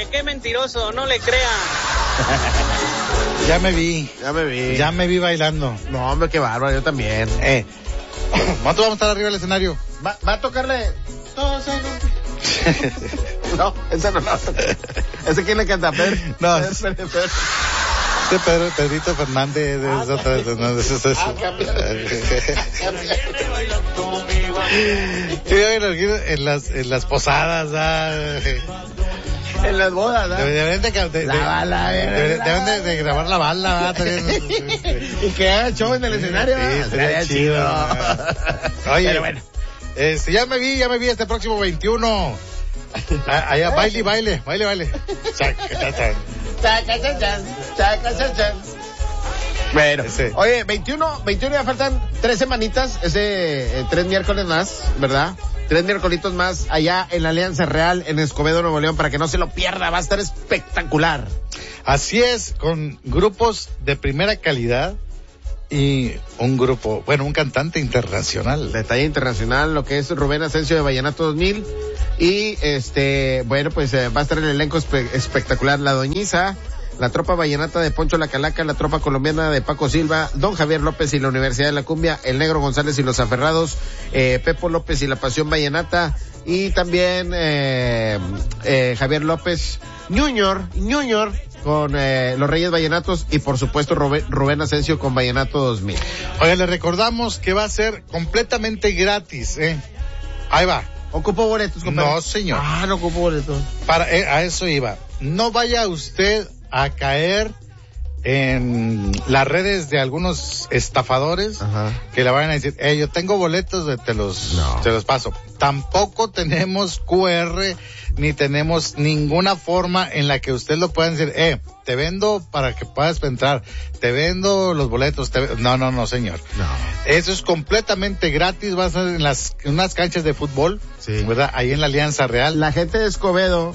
qué mentiroso, no le crean. Ya me vi bailando. No, hombre, qué bárbaro, yo también. ¿Cuánto vamos a estar arriba del escenario? Va a tocarle... No, ese no. ¿Ese quién le canta? Pedro. No. Pedro. Pedrito Fernández es otra vez. En las posadas, en las bodas, ¿no? Deben de grabar la bala, y que haga show en el escenario. Sí, sería chido. Oye, pero bueno. Ya me vi este próximo 21. Allá, baile. Bueno, oye, 21 ya faltan 3 semanitas, 3 miércoles más, ¿verdad? 3 miércolitos más allá en la Alianza Real en Escobedo, Nuevo León, para que no se lo pierda, va a estar espectacular. Así es, con grupos de primera calidad y un cantante internacional. De talla internacional, lo que es Rubén Asensio de Vallenato 2000. Y pues va a estar el elenco espectacular, La Doñiza, la tropa vallenata de Poncho La Calaca, la tropa colombiana de Paco Silva, Don Javier López y la Universidad de la Cumbia, el Negro González y los Aferrados, Pepo López y la Pasión Vallenata, y también Javier López Junior con los Reyes Vallenatos, y por supuesto Rubén Asensio con Vallenato 2000. Oye, le recordamos que va a ser completamente gratis, Ahí va. ¿Ocupo boletos, compadre? No, señor. No ocupo boletos. A eso iba. No vaya usted a caer en las redes de algunos estafadores. Ajá. Que le vayan a decir, yo tengo boletos, te los paso. Tampoco tenemos QR, ni tenemos ninguna forma en la que usted lo pueda decir, te vendo para que puedas entrar, te vendo los boletos, no, señor. No. Eso es completamente gratis, va a ser en unas canchas de fútbol, sí, ¿verdad? Ahí en la Alianza Real. La gente de Escobedo,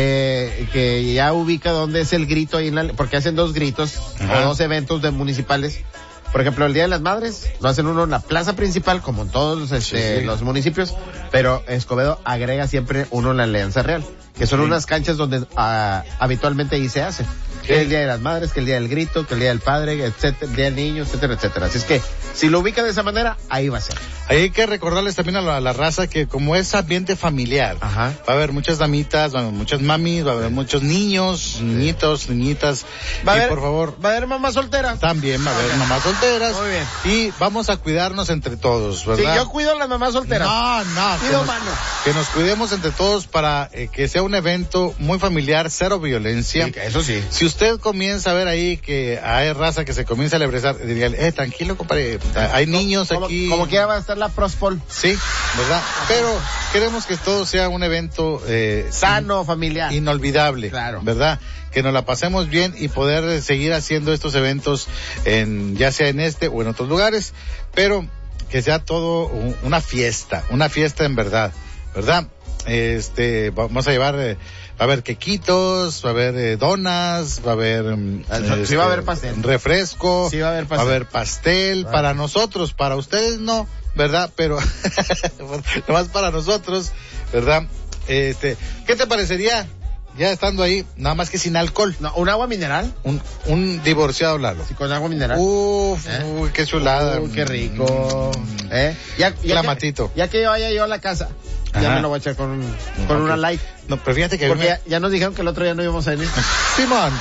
que ya ubica dónde es el grito ahí porque hacen 2 gritos, o 2 eventos municipales. Por ejemplo, el Día de las Madres lo hacen uno en la plaza principal, como en todos los municipios, pero Escobedo agrega siempre uno en la Alianza Real, que son unas canchas donde habitualmente ahí se hace. Que el Día de las Madres, que el Día del Grito, que el Día del Padre, etcétera, el Día del Niño, etcétera. Así es que, si lo ubica de esa manera, ahí va a ser. Ahí hay que recordarles también a la raza que como es ambiente familiar, va a haber muchas damitas, va a haber muchas mamis, va a haber muchos niños, niñitos, niñitas. Por favor. ¿Va a haber mamás solteras? También va a haber mamás solteras. Muy bien. Y vamos a cuidarnos entre todos, ¿verdad? Sí, yo cuido a las mamás solteras. No. Que nos cuidemos entre todos para que sea un evento muy familiar, cero violencia. Sí, eso sí. Si usted comienza a ver ahí que hay raza que se comienza a celebrar, diría, tranquilo, compadre, hay niños aquí. Como que ya va a estar la Prospol. Sí, ¿verdad? Pero queremos que todo sea un evento sano, familiar. Inolvidable. Claro. ¿Verdad? Que nos la pasemos bien y poder seguir haciendo estos eventos ya sea en o en otros lugares, pero que sea todo una fiesta en verdad, ¿verdad? Vamos a llevar, va a haber quequitos, va a haber donas, va a haber sí va a haber pastel, refresco, sí va a haber pastel, va a haber pastel para nosotros, para ustedes no, ¿verdad? Pero nomás para nosotros, ¿verdad? ¿Qué te parecería? Ya estando ahí, nada más que sin alcohol. No, ¿un agua mineral? Un divorciado Lalo. Sí, con agua mineral. Uy, qué chulada. Qué rico. Ya Clamatito. Ya que vaya yo a la casa, ya me lo voy a echar con una light. No, pero fíjate que... Porque ya nos dijeron que el otro día no íbamos a venir. Simón.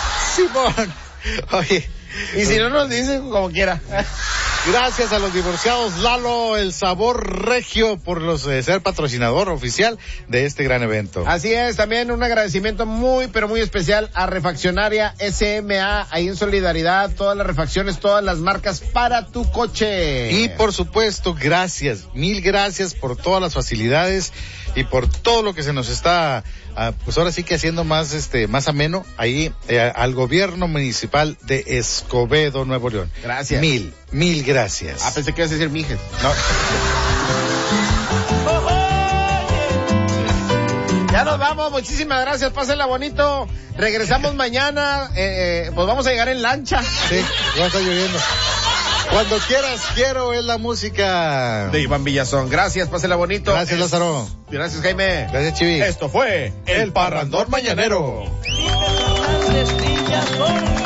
Oye. Y si no nos dicen, como quiera. Gracias a los divorciados Lalo, el sabor regio, por ser patrocinador oficial de este gran evento. Así es, también un agradecimiento muy, pero muy especial a Refaccionaria SMA, ahí en Solidaridad, todas las refacciones, todas las marcas para tu coche. Y por supuesto, mil gracias por todas las facilidades y por todo lo que se nos está, pues ahora sí que haciendo más ameno ahí al gobierno municipal de Escobedo, Nuevo León. Gracias. Mil gracias. Pensé que ibas a decir mijes. No. Ya nos vamos, muchísimas gracias, pásenla bonito. Regresamos mañana, pues vamos a llegar en lancha. Sí, ya está lloviendo. Cuando quieras, quiero es la música de Iván Villazón. Gracias, pásela bonito. Gracias, Lázaro. Gracias, Jaime. Gracias, Chivi. Esto fue El Parrandón Mañanero.